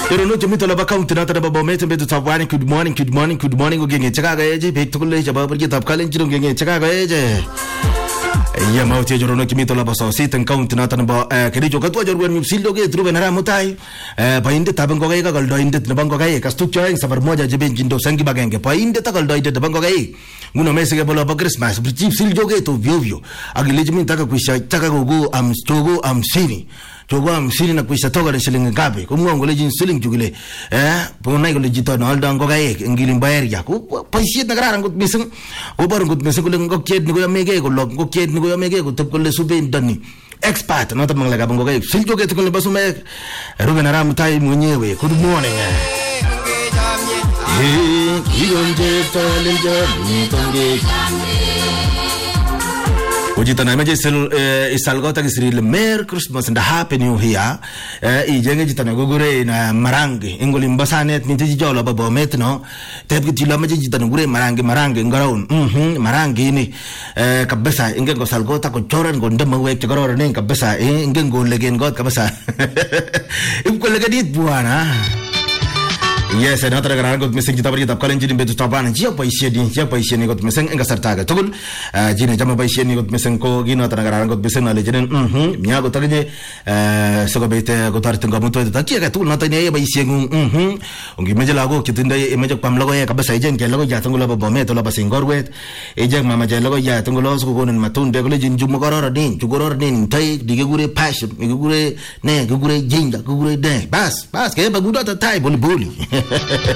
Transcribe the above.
Irono chumito laba county na tara babo mete betu tapwani good morning ugenge chakaga eje bek tukule chaba burgi tapkalen chirung genge chakaga eje ya mauti jorono chumito laba so sitan county na tara ba kedi joka tu ajor wen sildo ge truben hara mutai painde tabango ga galdo inde tabango ga kastu choeng sabar moja jeben jindo sangi bagenge painde tagaldo inde tabango ga nguno mesege bolo ba Christmas brief sildo ge to vio agilejimi taka kuisha taka go am stogo am sini Jogo msini na kuisha toga na shilingi ngapi kumwa ngole jin shilingi jugile pona ngole jito na alda ngoga ngili mbayar ya ku paisi na gara ngut mising ko bar ngut mising ko ngok ked ngo yamege ko lok ngok ked ngo yamege ko tep ko le sube ndani expert na tamang laga ngoga sil joge to ko le basume Ruben Aram tai mwenyewe good morning yonje talenje nitonge Ujita na imaje isalgota kisiri Merry Christmas and Happy New Year. Ijenge jita na gugure na marangi. Ingoli mbasanet minti jolo babo metno. Tepi jila maje jita na gure marangi ngaraun. Marangi ini kabesa ingengo salgota ko choran ko ndama wek chagoro ning kabesa ingengo legen got kabesa. Imko legenit buana. Yes, and other got missing Jitabi of Kalenjin in Betuaban, Japaisian got missing and Gasartaga. Togul, Gina Jamabaisian got missing Kogino, Tanagar got missing a legend, Miago Tagine, Sogabete, Gotartan Gamuto, the Takia, not an A by Siang, Ungimelago, Kitinda, image of Pamloga, Cabasajan, Gelago, Yatangola, Bometo, Labasing Gorwet, Ejak Mamajaloga, Yatangolos, who go in Matun, Begolin, Jumogororin, Jugorodin, Tai, Digure Passion, Gugure, Ne, Gugure, Jinda, Gugure, Day, Bass, Gave a good at the time, bully.